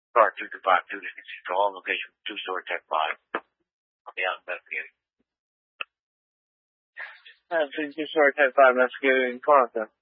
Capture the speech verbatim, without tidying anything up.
Car two two five two, control location two-story Tech five. I'll be out investigating. Uh, two-story Tech five investigating car,